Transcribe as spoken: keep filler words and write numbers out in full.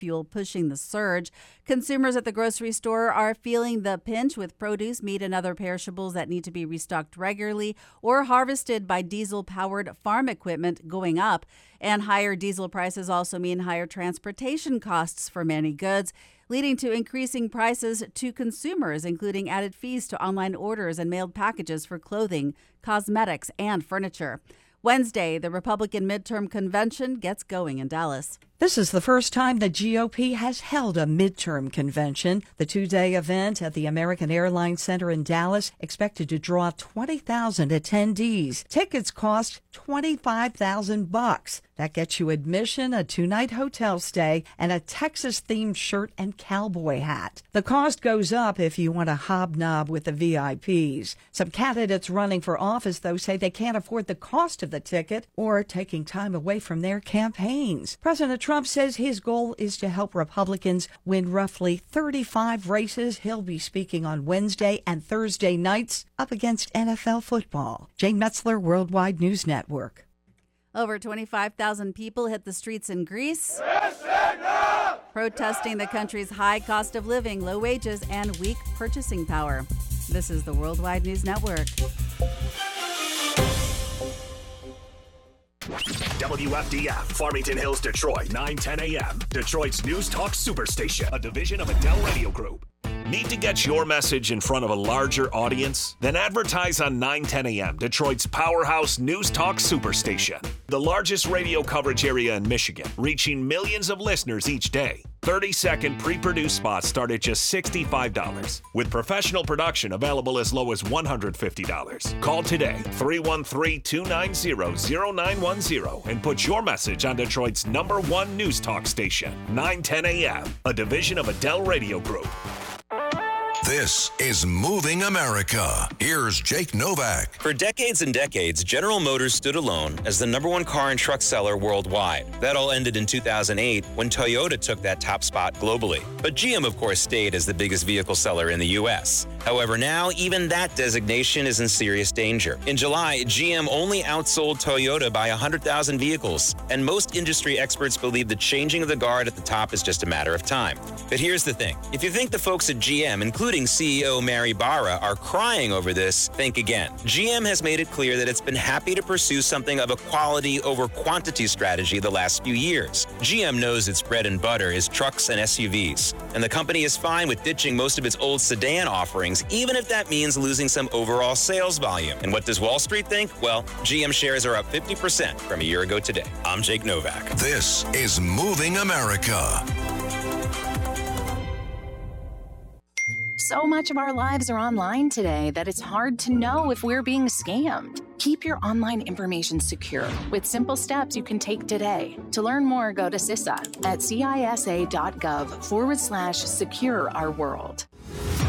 fuel pushing the surge. Consumers at the grocery store are feeling the pinch with produce, meat, and other perishables that need to be restocked regularly or harvested by diesel-powered farm equipment going up. And higher diesel prices also mean higher transportation costs for many goods, leading to increasing prices to consumers, including added fees to online orders and mailed packages for clothing, cosmetics, and furniture. Wednesday, the Republican midterm convention gets going in Dallas. This is the first time the G O P has held a midterm convention. The two-day event at the American Airlines Center in Dallas expected to draw twenty thousand attendees. Tickets cost twenty-five thousand bucks. That gets you admission, a two-night hotel stay, and a Texas-themed shirt and cowboy hat. The cost goes up if you want to hobnob with the V I Ps. Some candidates running for office, though, say they can't afford the cost of the ticket or taking time away from their campaigns. President Trump says his goal is to help Republicans win roughly thirty-five races. He'll be speaking on Wednesday and Thursday nights up against N F L football. Jane Metzler, Worldwide News Network. Over twenty-five thousand people hit the streets in Greece, protesting the country's high cost of living, low wages, and weak purchasing power. This is the Worldwide News Network. W F D F, Farmington Hills, Detroit, nine ten a.m. Detroit's News Talk Superstation, a division of Adele Radio Group. Need to get your message in front of a larger audience? Then advertise on nine ten a.m., Detroit's powerhouse News Talk Superstation. The largest radio coverage area in Michigan, reaching millions of listeners each day. thirty-second pre-produced spots start at just sixty-five dollars, with professional production available as low as one hundred fifty dollars. Call today, three one three, two nine zero, zero nine one zero, and put your message on Detroit's number one news talk station, nine ten a.m., a division of Adele Radio Group. This is Moving America. Here's Jake Novak. For decades and decades, General Motors stood alone as the number one car and truck seller worldwide. That all ended in two thousand eight when Toyota took that top spot globally. But G M, of course, stayed as the biggest vehicle seller in the U S. However, now even that designation is in serious danger. In July, G M only outsold Toyota by one hundred thousand vehicles, and most industry experts believe the changing of the guard at the top is just a matter of time. But here's the thing. If you think the folks at G M, including C E O Mary Barra, are crying over this, think again. G M has made it clear that it's been happy to pursue something of a quality over quantity strategy the last few years. G M knows its bread and butter is trucks and S U Vs, and the company is fine with ditching most of its old sedan offerings, even if that means losing some overall sales volume. And what does Wall Street think? Well, G M shares are up fifty percent from a year ago today. I'm Jake Novak. This is Moving America. So much of our lives are online today that it's hard to know if we're being scammed. Keep your online information secure with simple steps you can take today. To learn more, go to C I S A at cisa.gov forward slash secure our world.